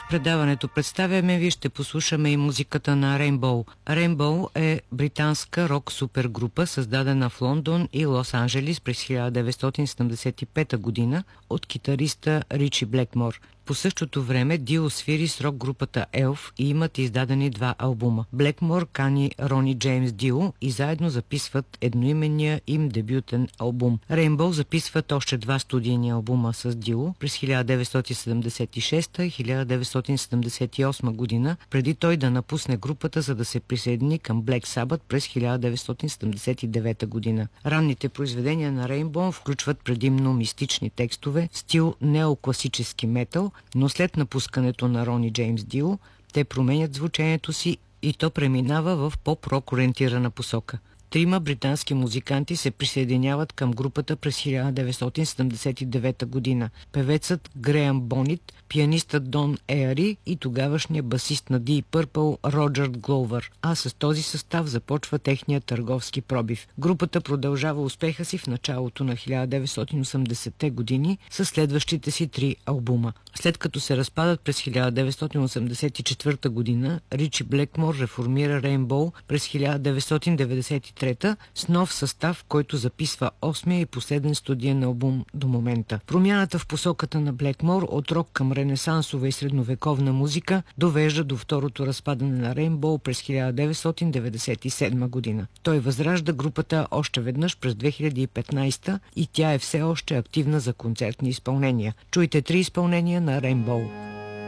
предаването представяме ви, ще послушаме и музиката на Рейнбоу. Рейнбоу е британска рок супергрупа, създадена в Лондон и Лос-Анджелис през 1975 година от китариста Ричи Блекмор. По същото време Dio свири с рок-групата Elf и имат издадени 2 албума. Блекмор кани Рони Джеймс Dio и заедно записват едноименния им дебютен албум. Рейнбоу записват още 2 студийни албума с Dio през 1976 и 1978 година, преди той да напусне групата, за да се присъедини към Black Sabbath през 1979 година. Ранните произведения на Рейнбоу включват предимно мистични текстове, стил неокласически метал, но след напускането на Рони Джеймс Dio, те променят звучението си и то преминава в поп-рок ориентирана посока. 3 британски музиканти се присъединяват към групата през 1979 година. Певецът Греъм Бонит, пианистът Дон Еари и тогавашния басист на Deep Purple Роджер Гловър. А с този състав започва техният търговски пробив. Групата продължава успеха си в началото на 1980-те години с следващите си 3 албума. След като се разпадат през 1984 година, Ричи Блекмор реформира Рейнбоу през 1993 с нов състав, който записва 8-я и последен студиен албум до момента. Промяната в посоката на Блекмор от рок към ренесансова и средновековна музика довежда до второто разпадане на Рейнбоу през 1997 година. Той възражда групата още веднъж през 2015 и тя е все още активна за концертни изпълнения. Чуйте 3 изпълнения на Рейнбоу.